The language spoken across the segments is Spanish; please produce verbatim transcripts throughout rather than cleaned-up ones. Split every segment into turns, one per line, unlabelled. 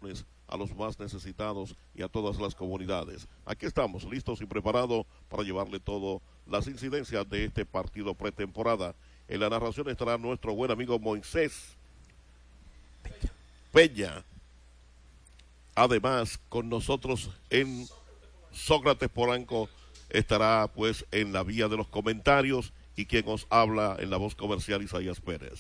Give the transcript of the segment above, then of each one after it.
a los más necesitados y a todas las comunidades. Aquí estamos, listos y preparados para llevarle todas las incidencias de este partido pretemporada. En la narración estará nuestro buen amigo Moisés Peña. Además, con nosotros en Sócrates Polanco estará pues en la vía de los comentarios y quien os habla en la voz comercial Isaías Pérez.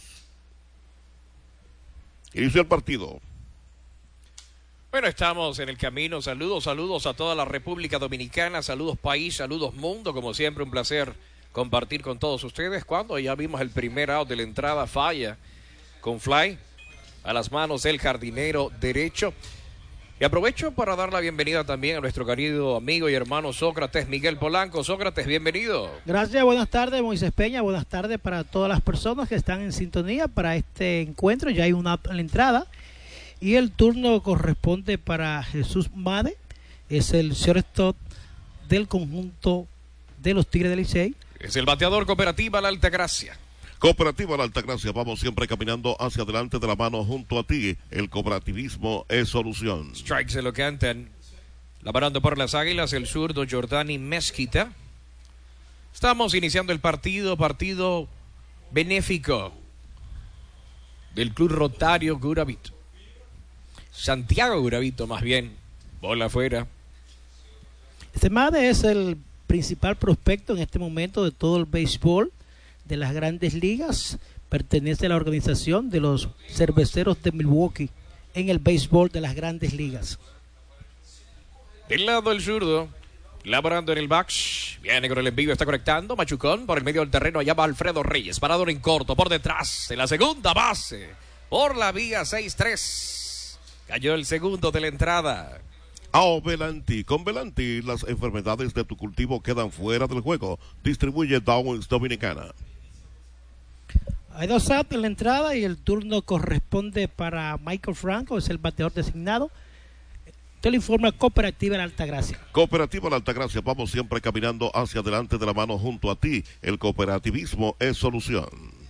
Inició el partido.
Bueno, estamos en el camino. Saludos, saludos a toda la República Dominicana, saludos país, saludos mundo. Como siempre, un placer compartir con todos ustedes. Cuando ya vimos el primer out de la entrada, falla con fly a las manos del jardinero derecho. Y aprovecho para dar la bienvenida también a nuestro querido amigo y hermano Sócrates Miguel Polanco. Sócrates, bienvenido.
Gracias, buenas tardes Moisés Peña, buenas tardes para todas las personas que están en sintonía para este encuentro. Ya hay una out en la entrada y el turno corresponde para Jesús Made, es el shortstop del conjunto de los Tigres del Licey.
Es el bateador Cooperativa La Altagracia.
Cooperativa La Altagracia, vamos siempre caminando hacia adelante de la mano junto a ti. El cooperativismo es solución.
Strikes se lo cantan. La parando por las Águilas, el zurdo Jordani Mezquita. Estamos iniciando el partido, partido benéfico del Club Rotario Guravito. Santiago Guravito, más bien. Bola afuera.
Este Made es el principal prospecto en este momento de todo el béisbol de las grandes ligas. Pertenece a la organización de los Cerveceros de Milwaukee en el béisbol de las grandes ligas.
Del lado del zurdo, laborando en el box, viene con el envío, está conectando, machucón por el medio del terreno, allá va Alfredo Reyes, parador en corto, por detrás, en la segunda base, por la vía seis tres. Cayó el segundo de la entrada.
A Velanti, con Velanti las enfermedades de tu cultivo quedan fuera del juego. Distribuye Downs Dominicana.
Hay dos outs en la entrada y el turno corresponde para Michael Franco, es el bateador designado. Te lo informa Cooperativa La Altagracia.
Cooperativa La Altagracia, vamos siempre caminando hacia adelante de la mano junto a ti. El cooperativismo es solución.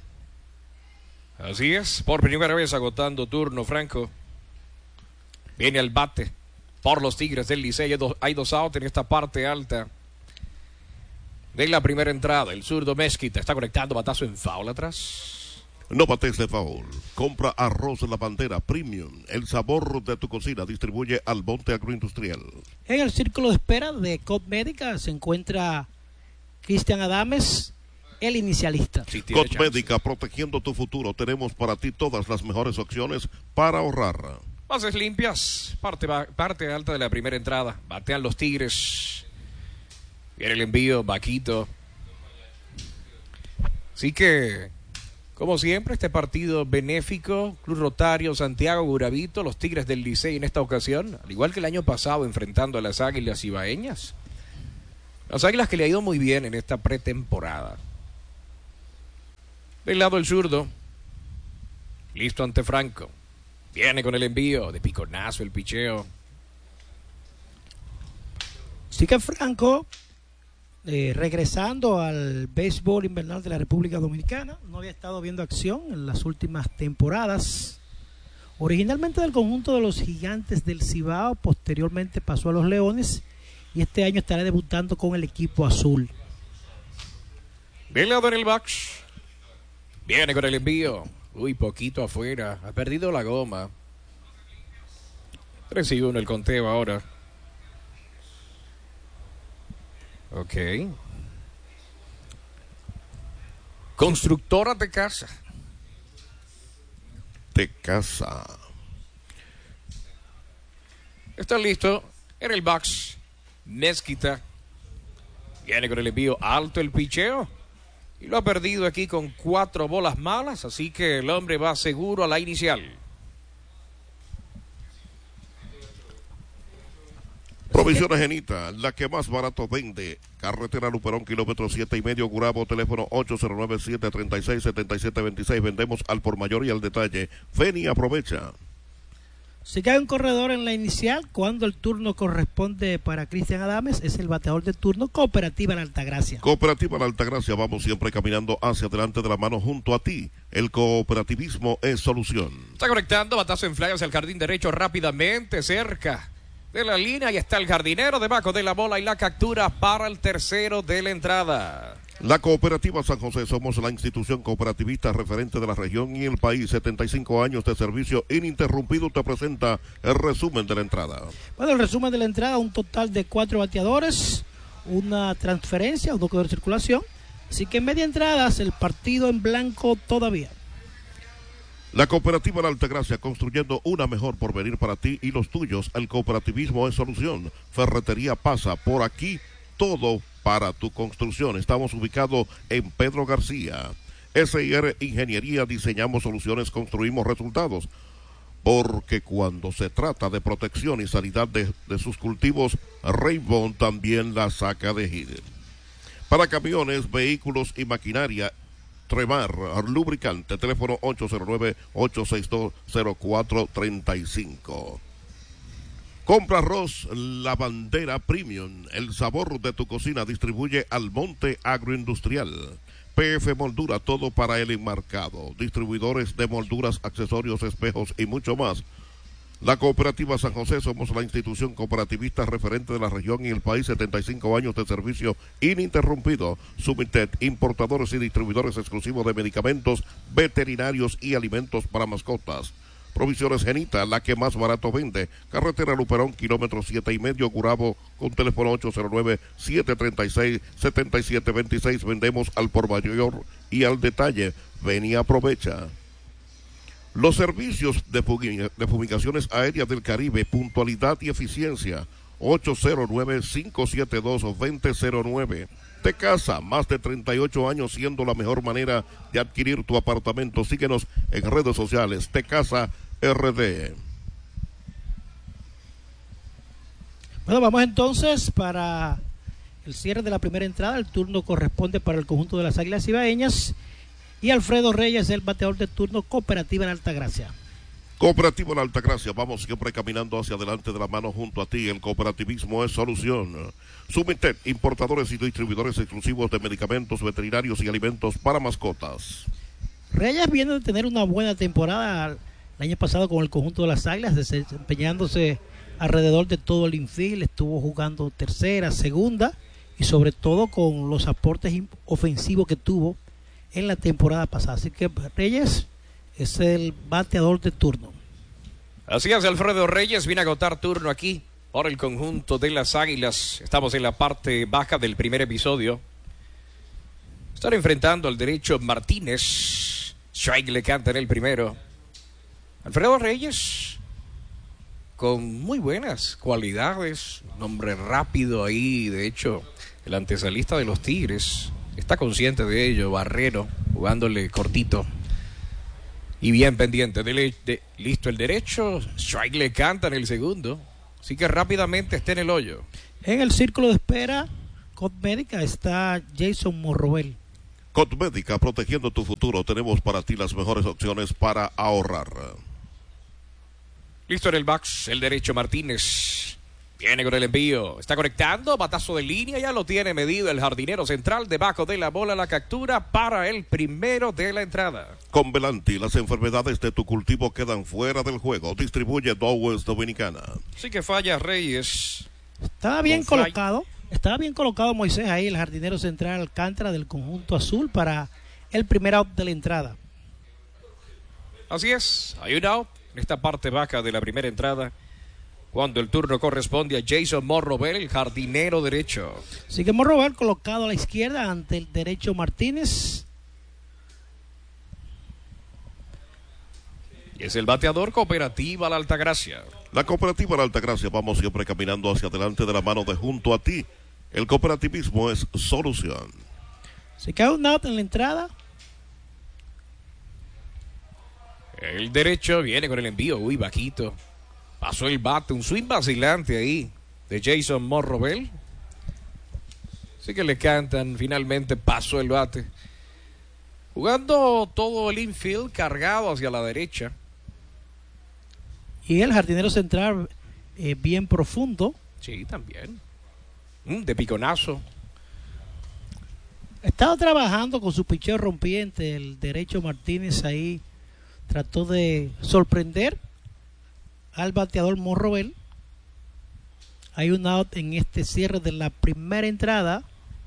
Así es, por primera vez agotando turno Franco. Viene al bate por los Tigres del Licey. Hay dos, hay dos outs en esta parte alta de la primera entrada. El zurdo Mezquita está conectando, batazo en foul atrás.
No bates de foul. Compra arroz La Pantera Premium. El sabor de tu cocina. Distribuye al Monte Agroindustrial.
En el círculo de espera de Cop Médica se encuentra Cristian Adames, el inicialista.
Sí, Cop Médica, protegiendo tu futuro. Tenemos para ti todas las mejores opciones para ahorrar.
Bases limpias, parte, parte alta de la primera entrada. Batean los Tigres. Viene el envío, Vaquito. Así que, como siempre, este partido benéfico, Club Rotario, Santiago Guravito, los Tigres del Licey en esta ocasión, al igual que el año pasado enfrentando a las Águilas Ibaeñas. Las Águilas que le ha ido muy bien en esta pretemporada. Del lado del zurdo, listo ante Franco. Viene con el envío de piconazo el picheo.
Sí que Franco, eh, regresando al béisbol invernal de la República Dominicana, no había estado viendo acción en las últimas temporadas. Originalmente del conjunto de los Gigantes del Cibao, posteriormente pasó a los Leones y este año estará debutando con el equipo azul.
Del lado en el box. Viene con el envío. Uy, poquito afuera. Ha perdido la goma. tres y uno el conteo ahora. Ok. Constructora de casa.
De casa.
Está listo en el box. Mezquita. Viene con el envío alto el picheo. Y lo ha perdido aquí con cuatro bolas malas, así que el hombre va seguro a la inicial.
Provisiones Genita, la que más barato vende. Carretera Luperón, kilómetro siete y medio, Gurabo, teléfono ocho cero nueve, siete tres seis, siete siete dos seis. Vendemos al por mayor y al detalle. Ven y aprovecha.
Si cae un corredor en la inicial, cuando el turno corresponde para Cristian Adames, es el bateador de turno. Cooperativa La Altagracia.
Cooperativa La Altagracia, vamos siempre caminando hacia adelante de la mano junto a ti. El cooperativismo es solución.
Está conectando, batazo en fly hacia el jardín derecho rápidamente, cerca de la línea. Y está el jardinero debajo de la bola y la captura para el tercero de la entrada.
La Cooperativa San José, somos la institución cooperativista referente de la región y el país. setenta y cinco años de servicio ininterrumpido, te presenta el resumen de la entrada.
Bueno, el resumen de la entrada, un total de cuatro bateadores, una transferencia, un toque de circulación. Así que en media entrada, el partido en blanco todavía.
La Cooperativa La Altagracia, construyendo una mejor porvenir para ti y los tuyos. El cooperativismo es solución. Ferretería Pasa, por aquí todo para tu construcción. Estamos ubicados en Pedro García. S I R Ingeniería, diseñamos soluciones, construimos resultados. Porque cuando se trata de protección y sanidad de, de sus cultivos, Rainbow también la saca de gira. Para camiones, vehículos y maquinaria, Tremar, lubricante, teléfono ocho cero nueve, ocho seis dos, cero cuatro tres cinco. Compra arroz La Bandera Premium, el sabor de tu cocina, distribuye Almonte Agroindustrial. P F Moldura, todo para el enmarcado, distribuidores de molduras, accesorios, espejos y mucho más. La Cooperativa San José, somos la institución cooperativista referente de la región y el país. Setenta y cinco años de servicio ininterrumpido. Sumited, importadores y distribuidores exclusivos de medicamentos veterinarios y alimentos para mascotas. Provisiones Genita, la que más barato vende. Carretera Luperón, kilómetro siete y medio, Gurabo, con teléfono ocho cero nueve, siete tres seis, siete siete dos seis. Vendemos al por mayor y al detalle. Ven y aprovecha. Los servicios de, fumi- de fumigaciones aéreas del Caribe, puntualidad y eficiencia. ocho cero nueve, cinco siete dos, dos cero cero nueve. Tecasa, más de treinta y ocho años siendo la mejor manera de adquirir tu apartamento. Síguenos en redes sociales, Tecasa R D.
Bueno, vamos entonces para el cierre de la primera entrada. El turno corresponde para el conjunto de las Águilas Ibaeñas. Y Alfredo Reyes, el bateador de turno, Cooperativa en Altagracia.
Cooperativa en Altagracia, vamos siempre caminando hacia adelante de la mano junto a ti. El cooperativismo es solución. Sumited, importadores y distribuidores exclusivos de medicamentos veterinarios y alimentos para mascotas.
Reyes viene de tener una buena temporada el año pasado con el conjunto de las Águilas, desempeñándose alrededor de todo el infield. Estuvo jugando tercera, segunda y sobre todo con los aportes ofensivos que tuvo en la temporada pasada. Así que Reyes es el bateador de turno.
Así es, Alfredo Reyes viene a agotar turno aquí por el conjunto de las Águilas. Estamos en la parte baja del primer episodio. Están enfrentando al derecho Martínez. Strike le canta en el primero. Alfredo Reyes con muy buenas cualidades, un hombre rápido ahí, de hecho el antesalista de los Tigres está consciente de ello. Barrero jugándole cortito y bien pendiente de, de, listo el derecho. Strike le canta en el segundo, así que rápidamente está en el hoyo.
En el círculo de espera Codmédica está Jason Morrobel.
Codmédica, protegiendo tu futuro. Tenemos para ti las mejores opciones para ahorrar.
Listo en el box el derecho Martínez. Viene con el envío, está conectando, batazo de línea, ya lo tiene medido el jardinero central, debajo de la bola la captura para el primero de la entrada.
Con Velanti, las enfermedades de tu cultivo quedan fuera del juego. Distribuye Dowes Dominicana.
Sí que falla Reyes.
Estaba bien colocado, estaba bien colocado Moisés ahí, el jardinero central Alcántara del conjunto azul para el primer out de la entrada.
Así es, hay un out en esta parte baja de la primera entrada, cuando el turno corresponde a Jason Morrobel, el jardinero derecho.
Sigue Morrobel colocado a la izquierda ante el derecho Martínez.
Y es el bateador Cooperativa La Altagracia.
La Cooperativa La Altagracia, vamos siempre caminando hacia adelante de la mano de junto a ti. El cooperativismo es solución.
Se queda un out en la entrada.
El derecho viene con el envío, uy, bajito. Pasó el bate, un swing vacilante ahí de Jason Morrobel. Así que le cantan, finalmente pasó el bate. Jugando todo el infield cargado hacia la derecha.
Y el jardinero central eh, bien profundo.
Sí, también. Mm, de piconazo.
Estaba trabajando con su picheo rompiente, el derecho Martínez ahí trató de sorprender al bateador Morrobel. Hay un out en este cierre de la primera entrada.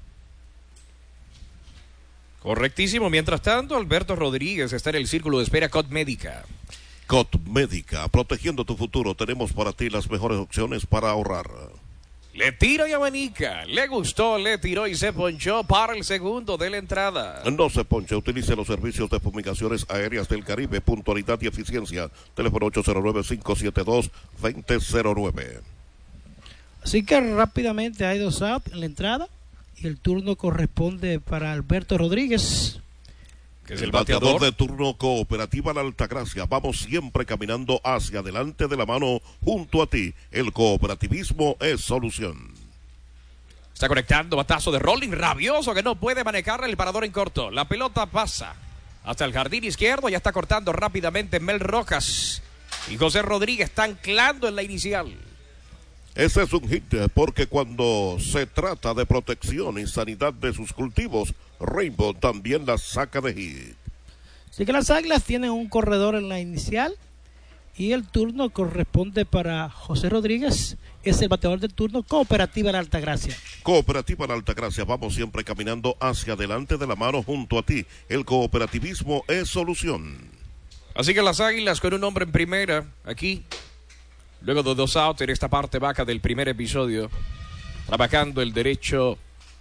Correctísimo. Mientras tanto, Alberto Rodríguez está en el círculo de espera Cot Médica.
Cot Médica, protegiendo tu futuro. Tenemos para ti las mejores opciones para ahorrar.
Le tiro y abanica. Le gustó, le tiró y se ponchó para el segundo de la entrada.
No se ponche, utilice los servicios de fumigaciones aéreas del Caribe, puntualidad y eficiencia. Teléfono ocho cero nueve, cinco siete dos, dos cero cero nueve.
Así que rápidamente hay dos outs en la entrada y el turno corresponde para Alberto Rodríguez.
Que es
el,
el
bateador.
bateador
de turno Cooperativa La Altagracia. Vamos siempre caminando hacia adelante de la mano junto a ti. El cooperativismo es solución.
Está conectando batazo de rolling rabioso que no puede manejar el parador en corto. La pelota pasa hasta el jardín izquierdo. Ya está cortando rápidamente Mel Rojas. Y José Rodríguez está anclando en la inicial.
Ese es un hit porque cuando se trata de protección y sanidad de sus cultivos, Rainbow también la saca de hit.
Así que las Águilas tienen un corredor en la inicial y el turno corresponde para José Rodríguez. Es el bateador del turno Cooperativa La Altagracia.
Cooperativa La Altagracia, vamos siempre caminando hacia adelante de la mano junto a ti. El cooperativismo es solución.
Así que las Águilas con un hombre en primera aquí. Luego de dos outs en esta parte baja del primer episodio, trabajando el derecho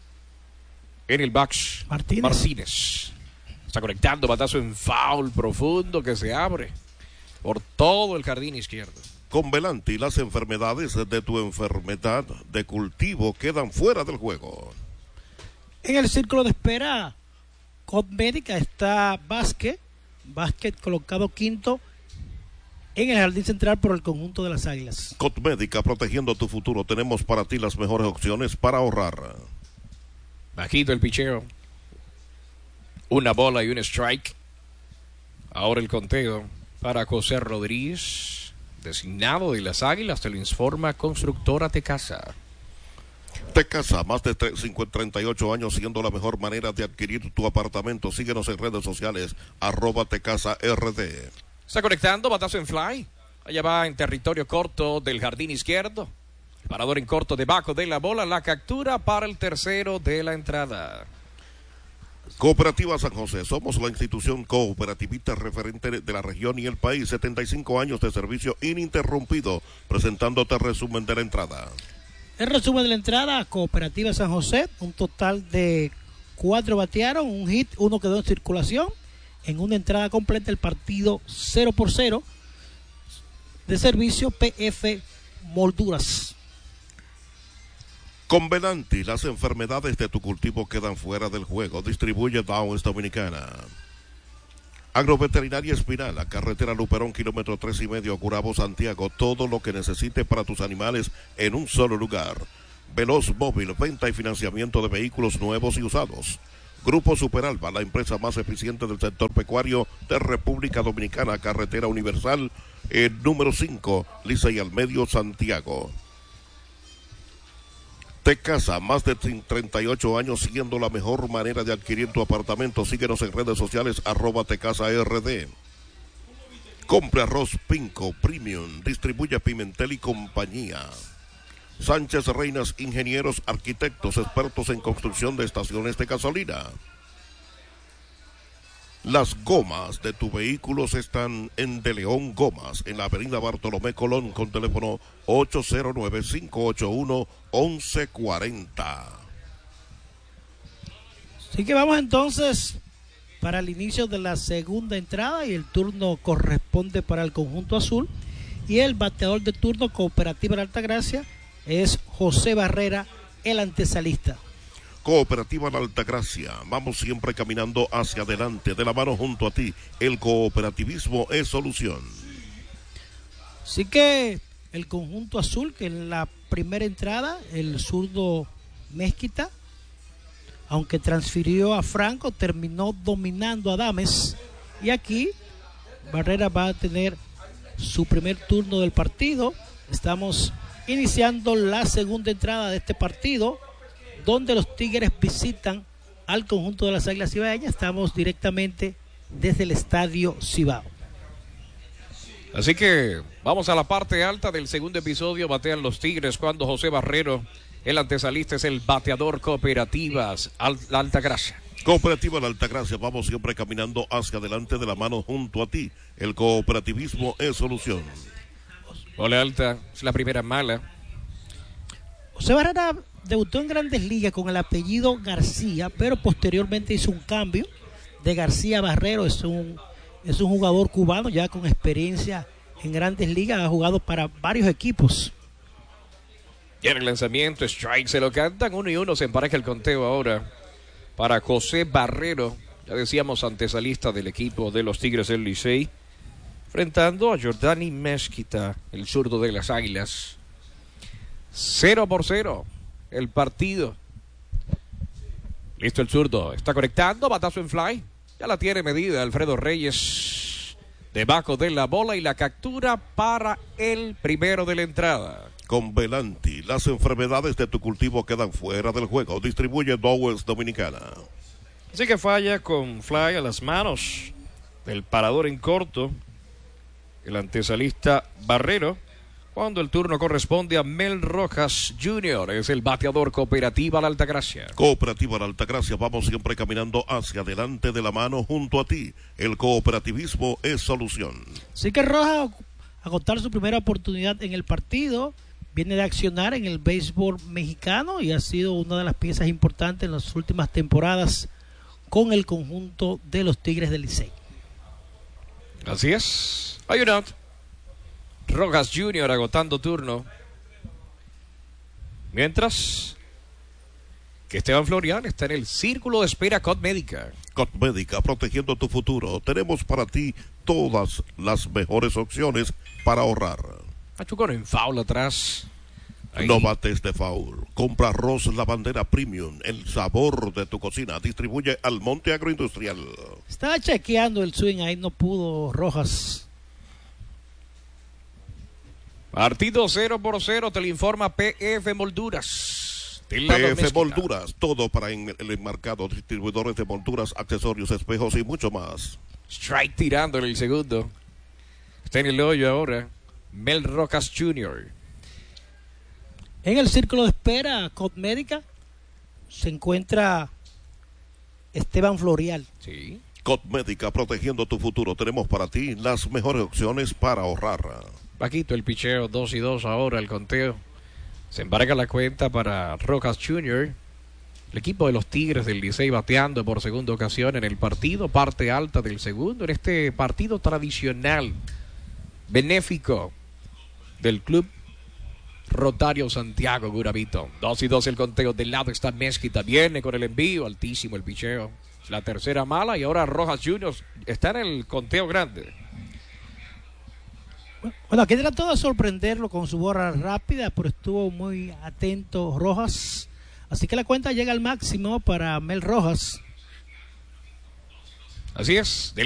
en el box,
Martínez.
Martínez. Está conectando batazo en foul profundo que se abre por todo el jardín izquierdo.
Con Velanti, las enfermedades de tu enfermedad de cultivo quedan fuera del juego.
En el círculo de espera, Cot Médica está Vázquez. Vázquez colocado quinto en el jardín central por el conjunto de las Águilas.
Cot Médica, protegiendo tu futuro. Tenemos para ti las mejores opciones para ahorrar.
Bajito el picheo. Una bola y un strike. Ahora el conteo para José Rodríguez, designado de las Águilas. Te lo informa Constructora Tecasa.
Tecasa, más de treinta y ocho años siendo la mejor manera de adquirir tu apartamento. Síguenos en redes sociales, arroba Tecasa R D.
Está conectando, batazo en fly. Allá va en territorio corto del jardín izquierdo. El parador en corto debajo de la bola. La captura para el tercero de la entrada.
Cooperativa San José. Somos la institución cooperativista referente de la región y el país. setenta y cinco años de servicio ininterrumpido. Presentándote el resumen de la entrada.
El resumen de la entrada, Cooperativa San José. Un total de cuatro batearon, un hit, uno quedó en circulación. En una entrada completa el partido cero por cero de servicio P F Molduras.
Con Velanti, las enfermedades de tu cultivo quedan fuera del juego. Distribuye Downs Dominicana. Agroveterinaria Espinal, la carretera Luperón, kilómetro tres y medio, Gurabo, Santiago. Todo lo que necesite para tus animales en un solo lugar. Veloz Móvil, venta y financiamiento de vehículos nuevos y usados. Grupo Superalba, la empresa más eficiente del sector pecuario de República Dominicana, carretera universal, eh, número cinco, Licey al Medio, Santiago. Tecasa, más de treinta y ocho años siendo la mejor manera de adquirir tu apartamento. Síguenos en redes sociales, arroba Tecasa R D. Compre arroz Pinco Premium, distribuye Pimentel y compañía. Sánchez Reinas, ingenieros, arquitectos, expertos en construcción de estaciones de gasolina. Las gomas de tu vehículo están en De León Gomas, en la avenida Bartolomé Colón, con teléfono ocho cero nueve, cinco ocho uno, once cuarenta.
Así que vamos entonces para el inicio de la segunda entrada y el turno corresponde para el conjunto azul. Y el bateador de turno, Cooperativa La Altagracia, es José Barrera, el antesalista.
Cooperativa La Altagracia, vamos siempre caminando hacia adelante, de la mano junto a ti. El cooperativismo es solución.
Así que el conjunto azul, que en la primera entrada, el zurdo Mezquita, aunque transfirió a Franco, terminó dominando a Dames. Y aquí Barrera va a tener su primer turno del partido. Estamos iniciando la segunda entrada de este partido, donde los Tigres visitan al conjunto de las Águilas Cibaeñas. Estamos directamente desde el Estadio Cibao.
Así que vamos a la parte alta del segundo episodio. Batean los Tigres cuando José Barrero, el antesalista, es el bateador. Cooperativas, Al- la Altagracia.
Cooperativa La Altagracia, vamos siempre caminando hacia adelante de la mano junto a ti. El cooperativismo es solución.
Bola alta, es la primera mala.
José Barrera debutó en Grandes Ligas con el apellido García, pero posteriormente hizo un cambio de García Barrero. Es un, es un jugador cubano ya con experiencia en Grandes Ligas, ha jugado para varios equipos.
Y en el lanzamiento, strike, se lo cantan, uno y uno, se empareja el conteo ahora para José Barrero, ya decíamos antesalista del equipo de los Tigres del Licey, enfrentando a Jordani Mezquita, el zurdo de las Águilas. Cero por cero el partido. Listo el zurdo, está conectando, batazo en fly, ya la tiene medida Alfredo Reyes debajo de la bola y la captura para el primero de la entrada.
Con Belanti, las enfermedades de tu cultivo quedan fuera del juego. Distribuye Dowers Dominicana.
Así que falla con fly a las manos del parador en corto, el antesalista Barrero, cuando el turno corresponde a Mel Rojas junior Es el bateador. Cooperativa La Altagracia.
Cooperativa La Altagracia, vamos siempre caminando hacia adelante de la mano junto a ti. El cooperativismo es solución.
Así que Rojas, a contar su primera oportunidad en el partido, viene de accionar en el béisbol mexicano y ha sido una de las piezas importantes en las últimas temporadas con el conjunto de los Tigres del Licey.
Así es. Hay un out. Rojas junior agotando turno. Mientras que Esteban Florian está en el círculo de espera Cot Médica.
Cot Médica, protegiendo tu futuro. Tenemos para ti todas las mejores opciones para ahorrar.
Machucón en foul atrás. Ahí.
No bates de foul. Compra arroz La Bandera Premium, el sabor de tu cocina. Distribuye Almonte Agroindustrial.
Estaba chequeando el swing, ahí no pudo Rojas.
Partido cero por cero, te lo informa P F Molduras.
P F Molduras, todo para en el enmarcado, distribuidores de molduras, accesorios, espejos y mucho más.
Strike tirando en el segundo. Está en el hoyo ahora Mel Rojas junior
En el círculo de espera Cot Médica se encuentra Esteban Florial.
Sí.
Cot Médica, protegiendo tu futuro. Tenemos para ti las mejores opciones para ahorrar.
Paquito, el picheo, dos y dos ahora el conteo. Se embarca la cuenta para Rojas junior El equipo de los Tigres del Licey bateando por segunda ocasión en el partido, parte alta del segundo, en este partido tradicional, benéfico del Club Rotario Santiago Guravito. Dos y dos el conteo, del lado está Mezquita, viene con el envío, altísimo el picheo. La tercera mala y ahora Rojas junior está en el conteo grande.
Bueno, aquí trató de sorprenderlo con su borra rápida, pero estuvo muy atento Rojas. Así que la cuenta llega al máximo para Mel Rojas.
Así es.